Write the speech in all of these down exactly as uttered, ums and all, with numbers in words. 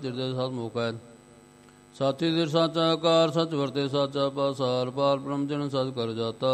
ਹਿਰਦੇ ਸਤ ਮੁਕੈ ਸਾਚੀ ਦਿਰ ਸਾਚਾ ਕਾਰ ਸਚ ਵਰਤੇ ਸਾਚਾ ਪਾਸਾਰ ਪਾਰ ਬ੍ਰਹਮ ਜਨ ਸਚ ਕਰ ਜਾਤਾ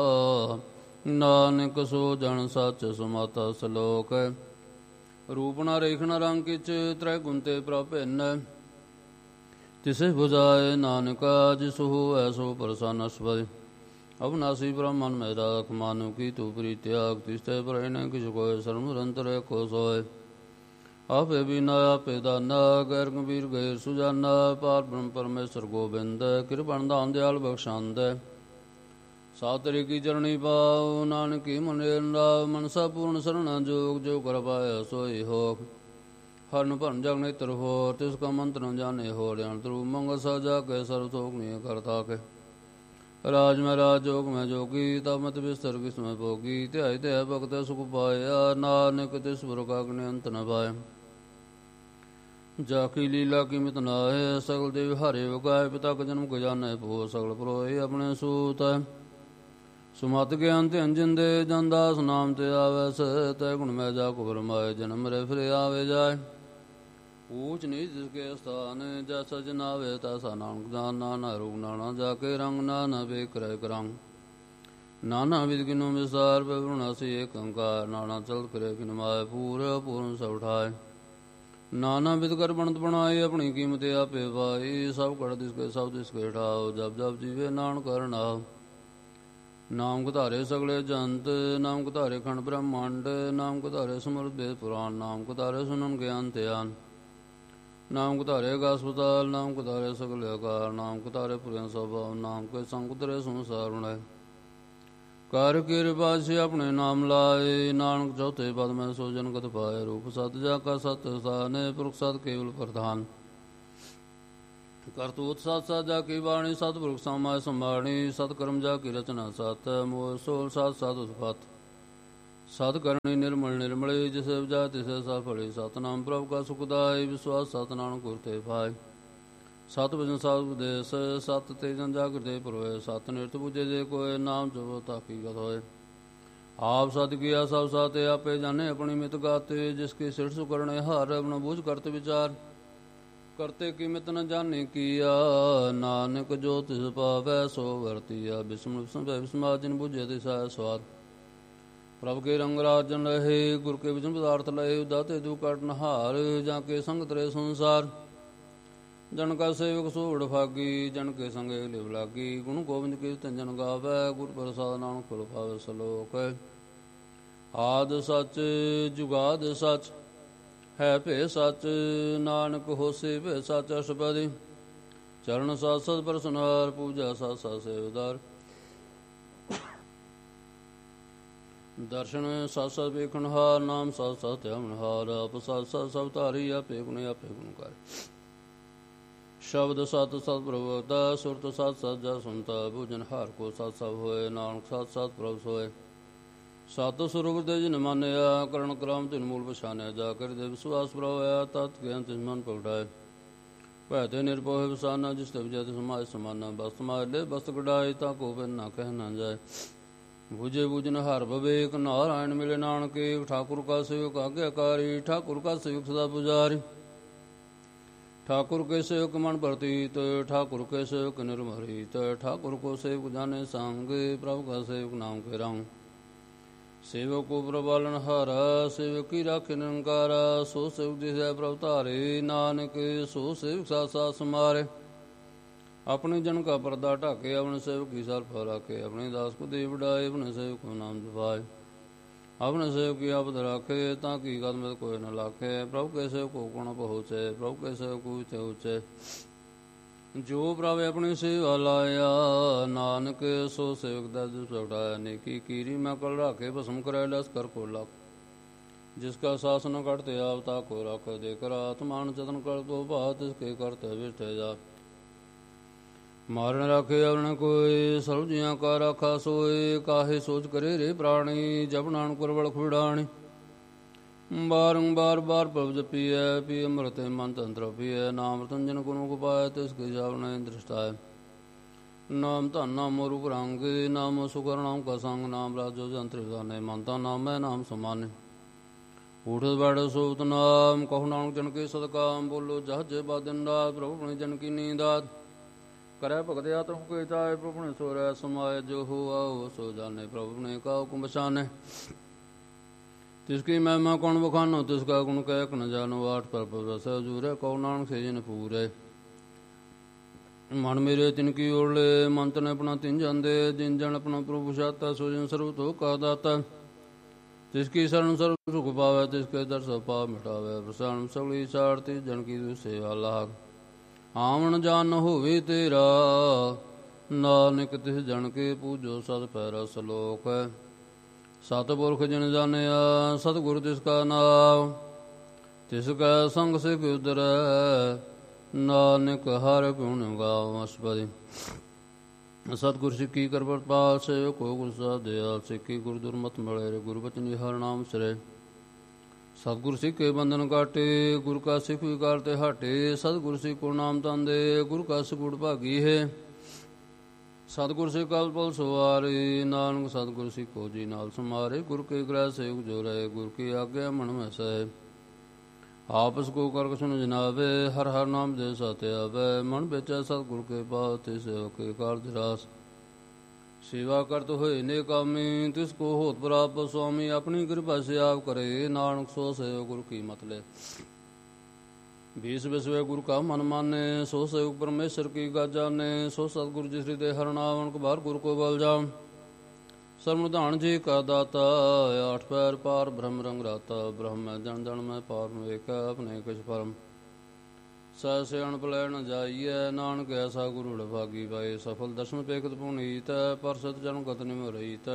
ਨਾਨਕ ਸੋ ਜਨ ਸਚ ਸੁਮਾਤਾ ਸਲੋਕ ਰੂਪ ਨਾ ਰੇਖ ਨਾ ਰੰਗ ਕਿਚ ਤ੍ਰੈ ਗੁਣ ਤੇ ਪ੍ਰਭ ਭਿੰਨ ਤਿਸੇ ਬੁਝਾਏ ਨਾਨਕਾ ਜਿਸ ਹੋਐ ਸੋ ਪ੍ਰਸੰਨ ਅਸਵੈ ਅਵਨਾਸੀ ਬ੍ਰਹਮਨ ਮੈਂ ਰਾਖ ਮਾਨੁ ਕੀ ਤੂ ਪ੍ਰੀ ਤਿਆਗ ਤਿਸਤੇ ਪਰੈ ਨ ਕਿਛ ਕੋਇ ਸਰਮ ਨਿਰੰਤਰ ਕੋ ਸੋਇ ਆਪੇ ਬਿਨਾ ਆਪੇ ਦਾਨਾ ਗੈਰ ਗੰਭੀਰ ਗੈਰ ਸੁਜਾਨਾ ਪਾਰ ਬ੍ਰਹਮ ਪਰਮੇਸ਼ਰ ਗੋਬਿੰਦ ਕਿਰਪਨ ਦਾਨ ਦਿਆਲ ਬਖਸ਼ੰਦ ਸਾਤਰੀ ਕੀ ਚਰਣੀ ਪਾਉ ਨਾਨਕੀ ਮੁਨੇ ਰਾਵ ਮਨਸਾ ਪੂਰਨ ਸਰਣਾ ਜੋਗ ਜੋ ਕਰ ਪਾਇਆ ਸੋਈ ਹੋਕ ਹਰਨ ਭਰਨ ਜਗ ਨੇਤਰ ਹੋਰ ਤਿਸ ਕਾ ਮੰਤਰ ਨ ਜਾਣੇ ਹੋ ਰਿਆਣ ਤਰੂ ਮੰਗਲ ਸਾਜਾ ਕੇ ਸਰਬ ਥੋਕ ਨੀ ਕਰਤਾ ਕੇ ਰਾਜ ਮੈਂ ਰਾਜ ਜੋਗ ਮੈਂ ਜੋਗੀ ਤਬ ਮਤ ਵਿਸਤਰ ਕਿਸਮੈ ਭੋਗੀ ਧਿਆਇ ਧਿਆਇ ਭਗਤ ਸੁਖ ਪਾਇਆ ਨਾਨਕ ਤਿਸ ਪੁਰਖ ਅਗਨਿ ਅੰਤ ਨ ਪਾਇਆ ਜਾ ਕੀ ਲੀਲਾ ਕੀਮਤ ਨਾਏ ਸਗਲ ਦੇਵ ਹਰੇ ਵਗਾਏ ਪਿਤਾ ਕ ਜਨਮ ਗਜਾਨੈ ਭੋ ਸਗਲ ਪਰੋਏ ਆਪਣੇ ਸੂਤ ਸੁਮਤ ਗਿਆਨ ਤੇ ਅੰਜਨ ਦੇ ਜਨਦਾਸ ਨਾਮ ਤੇ ਆਵੈ ਸ ਤੈ ਗੁਣ ਮੈਂ ਜਾ ਕੋ ਫਰਮਾਏ ਜਨਮ ਰੇ ਫਿਰ ਆਵੇ ਜਾਏ ਊਚ ਨੀਚ ਜਿਸ ਕੇ ਸਥਾਨ ਜੈਸਾ ਜਨਾਵੇ ਤੈਸਾ ਨਾਨਕ ਜਾਨ ਨਾਨਾ ਰੂਪ ਨਾਨਾ ਜਾ ਕੇ ਰੰਗ ਨਾਨਾ ਵੇਖ ਰਹਿ ਕਰੰਗ ਨਾਨਾ ਵਿਦ ਕਿਨੋ ਵਿਸਾਰ ਪਵੁਣਾਸੀ ਏਕ ਓੰਕਾਰ ਨਾਨਾ ਚਲਤ ਕਰੇ ਕਿਨ ਮਾਏ ਪੂਰ ਪੂਰਨ ਸਭ ਉਠਾਏ ਨਾਨਾ ਵਿਦ ਕਰ ਬਣਤ ਬਣਾਏ ਆਪਣੀ ਕੀਮਤ ਆਪੇ ਪਾਈ ਸਭ ਕੜ ਦਿਸ ਕੇ ਸਭ ਦਿਸ ਕੇ ਠਾਓ ਜਬ ਜਬ ਜੀਵੇ ਨਾਨਕ ਕਰਨਾ ਨਾਮ ਕਧਾਰੇ ਸਗਲੇ ਜੰਤ ਨਾਮ ਕਧਾਰੇ ਖੰਡ ਬ੍ਰਹਮੰਡ ਨਾਮ ਕਧਾਰੇ ਸਮਰਤ ਵੇਦ ਪੁਰਾਣ ਨਾਮ ਕਧਾਰੇ ਸੁਨਨ ਗਿਆਨ ਧਿਆਨ ਨਾਮ ਕਧਾਰੇ ਗਸਪਤਾਲ ਨਾਮ ਕਧਾਰੇ ਸਗਲੇ ਆਕਾਰ ਨਾਮ ਕਧਾਰੇ ਪੁਰਿਆਂ ਸਭਾ ਨਾਮ ਕੇ ਸੰਗ ਉਤਰੇ ਸੰਸਾਰ ਉਣੈ ਕਰ ਕਿਰਪਾ ਸੇ ਆਪਣੇ ਨਾਮ ਲਾਏ ਨਾਨਕ ਚੌਥੇ ਪਦ ਮੈਂ ਸੋ ਜਨਕਤ ਪਾਏ ਰੂਪ ਸਤ ਜਾ ਕਾ ਸਤ ਸਾਨੇ ਪੁਰਖ ਸਤ ਕੇਵਲ ਪ੍ਰਧਾਨ ਕਰਤੂਤ ਸਤ ਸਤ ਜਾ ਕੀ ਬਾਣੀ ਸਤ ਪੁਰਖ ਸਮਾਇ ਸੰਭਾਣੀ ਸਤ ਕਰਮ ਜਾ ਕੀ ਰਚਨਾ ਸਤ ਮੋਹ ਸੋਲ ਸਤ ਸਤ ਉਤਪਤ ਸਤ ਕਰਨੀ ਨਿਰਮਲ ਨਿਰਮਲੇ ਜਿਸ ਉਪਜਾ ਤਿਸੈ ਸਫਲੇ ਸਤਨਾਮ ਪ੍ਰਭ ਕਾ ਸੁਖਦਾਇ ਵਿਸਵਾਸ ਸਤਨਾਮ ਗੁਰ ਤੇ ਪਾਇ ਸਤ ਵਜਨ ਸਤ ਉਪਦੇਸ ਸਤ ਤੇ ਜਨ ਜਾਗਰਤੇ ਪਰੋਏ ਸਤ ਨਿਰਤ ਬੁਝੇ ਜੇ ਕੋਇ ਨਾਮ ਜਪੋ ਤਾਕੀ ਗਤ ਹੋਏ ਆਪ ਸਤ ਕੀਆ ਸਭ ਸਾਤੇ ਆਪੇ ਜਾਣੇ ਆਪਣੀ ਮਿਤ ਗਾਤੇ ਜਿਸ ਕੀ ਸਿਰ ਸੁ ਕਰਣੇ ਹਰ ਆਪਣਾ ਬੂਝ ਕਰਤ ਵਿਚਾਰ ਕਰਤੇ ਕੀਮਤ ਨ ਜਾਣੇ ਕੀਆ ਨਾਨਕ ਜੋ ਤਿਸ ਪਾਵੈ ਸੋ ਵਰਤੀਆ ਬਿਸਮ ਬਿਸਮ ਬਿਸਮਾ ਜਿਨ ਬੁਝੇ ਤਿਸੈ ਸਵਾਦ ਪ੍ਰਭ ਕੇ ਰੰਗ ਰਾਜਨ ਰਹੇ ਗੁਰ ਕੇ ਵਿਜਨ ਪਦਾਰਥ ਲਏ ਦਾਤੇ ਦੂ ਕਟ ਨਹਾਰ ਜਾਂ ਕੇ ਸੰਗ ਤਰੇ ਸੰਸਾਰ ਜਨ ਕਾ ਸੇਵਕ ਸੋੜ ਭਾਗੀ ਜਨ ਕੇ ਸੰਗੇ ਲਿਵ ਲਾਗੀ ਗੁਣ ਗੋਬਿੰਦ ਕੀਰਤਨ ਜਨ ਗਾਵੈ ਗੁਰ ਪ੍ਰਸਾਦ ਨਾਨਕ ਫੁਲ ਪਾਵੈ ਸਲੋਕ ਆਦ ਸਚ ਜੁਗਾਦ ਸਚ ਹੈ ਭੇ ਸਚ ਨਾਨਕ ਹੋਸੀ ਭੇ ਸਚ ਅਸ਼ਪਦੀ ਚਰਨ ਸਤ ਸਤ ਪ੍ਰਸਨਾਰ ਪੂਜਾ ਸਤ ਸਤ ਸੇਵਦਾਰ ਦਰਸ਼ਨ ਸਤ ਸਤ ਵੇਖਣ ਹਾਰ ਨਾਮ ਸਤ ਸਤ ਧਿਆਵਨ ਹਾਰ ਆਪ ਸਤ ਸਤ ਸਭ ਧਾਰੀ ਆਪੇ ਗੁਣ ਆਪੇ ਗੁਣ ਕਰ ਸ਼ਬਦ ਸਤ ਸਤ ਪ੍ਰਭੁਤਾ ਸੁਰਤ ਸਤ ਸਤ ਜਾ ਸੁਨਤਾ ਬੁਝਨ ਹਾਰ ਕੋ ਸਤ ਸਭ ਹੋਏ ਨਾਨਕ ਸਤ ਸਤ ਪ੍ਰਭ ਸੋਏ ਸਤ ਸਰੂਪ ਦੇ ਜਿਨ ਮਾਨਿਆ ਕਰਨ ਕਰਾਮ ਤਿਨ ਮੂਲ ਪਛਾਨਿਆ ਜਾ ਕਰ ਦੇ ਵਿਸ਼ਵਾਸ ਪ੍ਰਭਾਇਆ ਤਤ ਗਿਆਨ ਤਿਨ ਮਨ ਪਗੜਾਏ ਭੈ ਤੇ ਨਿਰਭਉ ਵਿਸਾਨਾ ਜਿਸ ਤੇ ਵਿਜੈ ਸਮਾਜ ਸਮਾਨਾ ਬਸ ਮਾਲੇ ਬਸ ਗੜਾਏ ਤਾ ਕੋ ਬਿਨ ਨਾ ਕਹਿ ਨਾ ਜਾਏ ਬੁਝੇ ਬੁਝਨ ਹਰ ਵਿਵੇਕ ਨਾਰਾਇਣ ਮਿਲੇ ਨਾਨਕੇ ਠਾਕੁਰ ਕਾ ਸੇਵਕ ਆਗਿਆਕਾਰੀ ਠਾਕੁਰ ਕਾ ਸੇਵਕ ਸਦਾ ਪੁਜਾਰੀ ठाकुर के सेवक मन प्रतीत ठाकुर के सेवक निर्मरित ठाकुर को सेवक जाने संग प्रभु का सेवक नाम के रंग सेवक को प्रबालन हारा सेवक की राखे निरंकारा सो सेवक जिसे प्रभु तारे नानक सो सेवक साथ साथ समारे अपने जन का पर्दा ढाके अपने सेवक की सर पर रखे अपने दास को दे बढ़ाए अपने सेवक को नाम जपाए अपने सेवक की आपद राखे ताकि कदम कोई न लाखे प्रभु के सेवक को गुण पहुँचे प्रभु के सेवक को ऊँचे ऊँचे जो प्रभु अपनी सेवा लाया नानक सो सेवक दर्द उठाया नेकी कीरी मैं कल राखे भस्म करे लश्कर को लख जिसका शासन करते आवता को रख देकर आत्मान चतन कर दो बात इसके करते बैठे जा मारन राखे अवर्ण कोई सर्व जिया का राखा सोए काहे सोच करे रे प्राणी जब नानक प्रबल खुड़ाणी बारंबार बार प्रभ जपिय पिय मृत मन तंत्र पिय नाम रतंजन गुण गुपाय तिसके जावन दृष्टाय नाम धन नाम रूप रंग नाम सुकर नाम का संग नाम राजो जंत्र जाने मनता नाम है नाम समाने ਊਠ ਬੈਠ ਸੋਤ ਨਾਮ ਕਹੋ ਨਾਨਕ ਜਨ ਕੇ ਸਦਕਾਮ ਬੋਲੋ ਜਹਜ ਬਾਦਨ ਰਾਤ ਪ੍ਰਭੂ ਆਪਣੇ ਜਨ ਕੀ ਨੀਂਦਾਤ ਕਰੈ ਭਗਤ ਆਤਮ ਕੇ ਚਾਏ ਪ੍ਰਭੂ ਨੇ ਸੋਰੈ ਸਮਾਏ ਜੋ ਹੋ ਆਓ ਸੋ ਜਾਣੇ ਪ੍ਰਭੂ ਨੇ ਕਾ ਹੁਕਮ ਬਸਾਨੇ ਤਿਸਕੀ ਮਹਿਮਾ ਕੌਣ ਬਖਾਨੋ ਤਿਸਕਾ ਗੁਣ ਕਹਿ ਕ ਨ ਜਾਨੋ ਆਠ ਪਰਬ ਰਸ ਜੂਰੇ ਕਉ ਨਾਨਕ ਸੇ ਜਨ ਪੂਰੇ ਮਨ ਮੇਰੇ ਤਿਨ ਕੀ ਓਲੇ ਮਨ ਤਨ ਆਪਣਾ ਤਿਨ ਜਾਂਦੇ ਜਿਨ ਜਨ ਆਪਣਾ ਪ੍ਰਭੂ ਸਾਤਾ ਸੋ ਜਨ ਸਰਬ ਤੋ ਕਾ ਦਾਤਾ ਤਿਸਕੀ ਸਰਣ ਸਰਬ ਸੁਖ ਪਾਵੈ ਤਿਸਕੇ ਦਰਸ ਪਾਪ ਮਿਟਾਵੈ ਪ੍ਰਸੰਨ ਸਗਲੀ ਸਾਰਤੀ ਜਨ ਕੀ ਦੁ ਸੇਵਾ ਲਾਗ ਆਵਣ ਜਾਨ ਹੋਵੇ ਤੇਰਾ ਨਾਨਕ ਤਿਸ ਜਨ ਕੇ ਪੂਜੋ ਸਦ ਪੈਰਾ ਸਲੋਕ ਸਤਿਪੁਰਖ ਜਿਨ ਜਾਣਿਆ ਸਤਿਗੁਰ ਤਿਸ ਕਾ ਨਾਮ ਤਿਸ ਕਾ ਸੰਗ ਸਿਖ ਉਦਰੈ ਨਾਨਕ ਹਰਿ ਗੁਣ ਗਾਵ ਅਸਪਦਿ ਸਤਿਗੁਰ ਸਿੱਖੀ ਕਰ ਪ੍ਰਪਾਲ ਸੇ ਕੋ ਗੁਰ ਸਾਧਿਆ ਸਿੱਖੀ ਗੁਰ ਦੁਰਮਤਿ ਮਿਲੇ ਰੇ ਗੁਰ ਬਚਨਿ ਹਰਿ ਨਾਮ ਸਿਰੇ ਸਤਿਗੁਰ ਸਿੱਖੇ ਬੰਧਨ ਕਾਟੇ ਗੁਰ ਕਾ ਸਿੱਖ ਵਿਕਾਰ ਤੇ ਹਟੇ ਸਤਿਗੁਰ ਸਿੱਖ ਕੋ ਨਾਮ ਤੰਦੇ ਗੁਰ ਕਾ ਸਗੁੜ ਭਾਗੀ ਹੈ ਸਤਿਗੁਰ ਸਿੱਖ ਕਲ ਪਲ ਸਵਾਰੇ ਨਾਨਕ ਸਤਿਗੁਰ ਸਿੱਖੋ ਜੀ ਨਾਲ ਸਮਾਰੇ ਗੁਰ ਕੇ ਗ੍ਰਹਿ ਸੇ ਜੋ ਰਹੇ ਗੁਰ ਕੀ ਆਗਿਆ ਮਨ ਮੈਂ ਸਹਿ ਆਪਸ ਕੋ ਕਰ ਸੁਨ ਜਨਾਵੇ ਹਰ ਹਰ ਨਾਮ ਦੇ ਸਾਤੇ ਆਵੇ ਮਨ ਵਿੱਚ ਸਤਿਗੁਰ ਕੇ ਬਾਤੇ ਸੇਵ ਕੇ ਕਾਰਜ ਰਾਸ ਸੇਵਾ ਕਰਤ ਹੋਏ ਨੇ ਕਾਮੀ ਤਿਸ ਕੋ ਹੋਤ ਪ੍ਰਾਪਤ ਸੁਆਮੀ ਆਪਣੀ ਕਿਰਪਾ ਸੇ ਆਪ ਕਰੇ ਨਾਨਕ ਸੋ ਸੇਵ ਗੁਰ ਕੀ ਮਤਲੇ बीस विश्व गुरु का मन माने सो सयुग परमेश्वर की गाज जाने सो सतगुरु जिस हृदय हरनावन को बार गुरु को बल जाम सर्वधान जी का दाता आठ पैर पार ब्रह्म रंग राता ब्रह्म जन जन में पार वेक अपने कुछ परम सहसे अणपलय न जाइए नानक ऐसा गुरु भागी पाए सफल दर्शन पेखत पुनीत परसत जन गत निम रहीत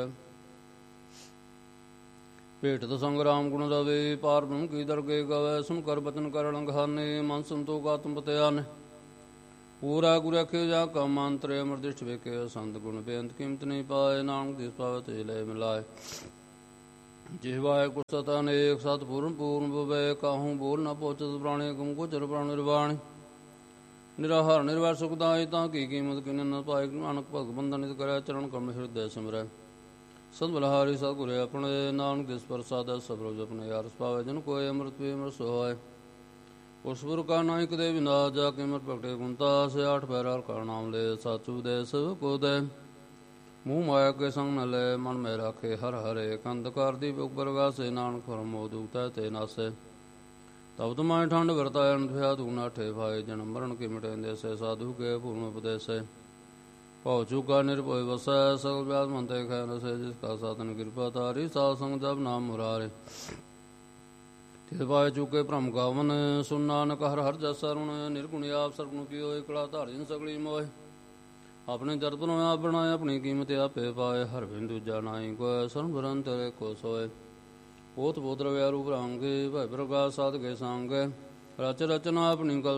ਭੇਟ ਤੋ ਸੰਗ ਰਾਮ ਗੁਣ ਰਵੇ ਪਾਰ ਬ੍ਰਹਮ ਕੀ ਦਰਗੇ ਗਵੈ ਸੁਨ ਕਰ ਬਚਨ ਕਰ ਲੰਘਾਨੇ ਮਨ ਸੰਤੋਖ ਆਤਮ ਪਤਿਆਨ ਪੂਰਾ ਗੁਰ ਆਖੇ ਜਾ ਕਾ ਮੰਤਰ ਅਮਰਦਿਸ਼ਟ ਵੇਖੇ ਸੰਤ ਗੁਣ ਬੇਅੰਤ ਕੀਮਤ ਨਹੀਂ ਪਾਏ ਨਾਨਕ ਜਿਸ ਪਾਵੇ ਤੇ ਲੈ ਮਿਲਾਏ ਜਿਹਵਾਏ ਗੁਰ ਸਤ ਅਨੇਕ ਸਤ ਪੂਰਨ ਪੂਰਨ ਬਵੇ ਕਾਹੂ ਬੋਲ ਨਾ ਪਹੁੰਚਤ ਪ੍ਰਾਣੇ ਗੁਮ ਗੋਚਰ ਪ੍ਰਾਣ ਨਿਰਵਾਣ ਨਿਰਾਹਾਰ ਨਿਰਵੈਰ ਸੁਖਦਾਈ ਤਾਂ ਕੀ ਕੀਮਤ ਕਿਨ ਨ ਪਾਏ ਨਾਨਕ ਭਗ ਬੰਧਨ ਨਿਤ ਕਰਿਆ ਚਰਨ ਕਮਲ ਹਿਰਦੈ ਸਿਮਰੈ ਸਦ ਬਲਹਾਰੀ ਸਤਿਗੁਰੇ ਆਪਣੇ ਨਾਨਕ ਜਿਸ ਪ੍ਰਸਾਦ ਸਬਰੋਜ ਆਪਣੇ ਯਾਰ ਪਾਵੇ ਜਨ ਕੋਏ ਅੰਮ੍ਰਿਤ ਪੀ ਅੰਮ੍ਰਿਤ ਸੋਹਾਏ ਉਸ ਗੁਰ ਕਾ ਨਾਇਕ ਦੇ ਬਿਨਾ ਜਾ ਕੇ ਮਰ ਭਗਤੇ ਗੁਣਤਾ ਸੇ ਆਠ ਪੈਰਾਲ ਕਾ ਨਾਮ ਲੈ ਸਾਚੂ ਦੇ ਸਭ ਕੋ ਦੇ ਮੂੰਹ ਮਾਇਆ ਕੇ ਸੰਗ ਨ ਲੈ ਮਨ ਮੈ ਰਾਖੇ ਹਰ ਹਰੇ ਕੰਦ ਕਰ ਦੀ ਉਪਰਗਾ ਸੇ ਨਾਨਕ ਫਰਮੋ ਦੂਤਾ ਤੇ ਨਾਸੇ ਤਬ ਤੁਮਾਇ ਠੰਡ ਵਰਤਾਇ ਅਨੁਭਿਆ ਤੂ ਨਾਠੇ ਭਾਏ ਜਨਮ ਮਰਨ ਕੇ ਮਿਟੇਂਦੇ ਸੇ ਸਾਧੂ ਕੇ ਪੂਰਨ ਉਪਦੇਸੇ ਭਉ ਚੁਕਾ ਨਿਰਭਉ ਵਸੈ ਸਗਲ ਵਿਆਦ ਮੰਤੇ ਖੈ ਨਸੈ ਜਿਸ ਕਾ ਸਾਧਨ ਕਿਰਪਾ ਤਾਰੀ ਸਾਧ ਸੰਗ ਜਪ ਨਾਮ ਮੁਰਾਰੇ ਤਿਸ ਪਾਏ ਚੁਕੇ ਭ੍ਰਮ ਗਾਵਨ ਸੁਨ ਨਾਨਕ ਹਰ ਹਰ ਜਸ ਸਰੁਣ ਨਿਰਗੁਣ ਆਪ ਸਰਗੁਣ ਕੀ ਹੋਏ ਕਲਾ ਧਾਰਿਨ ਸਗਲੀ ਮੋਏ ਆਪਣੇ ਦਰਦ ਨੂੰ ਆਪ ਬਣਾਏ ਆਪਣੀ ਕੀਮਤ ਆਪੇ ਪਾਏ ਹਰ ਬਿੰਦ ਦੂਜਾ ਨਾਹੀ ਕੋਇ ਸਰਮ ਬਰਨ ਤੇਰੇ ਕੋ ਸੋਏ ਪੋਤ ਪੋਤਰ ਵਿਆਰੂ ਭਰਾਂਗੇ ਭੈ ਪ੍ਰਗਾਸ ਸਾਧ ਕੇ ਸੰਗ ਰਚ ਰਚਨਾ ਆਪਣੀ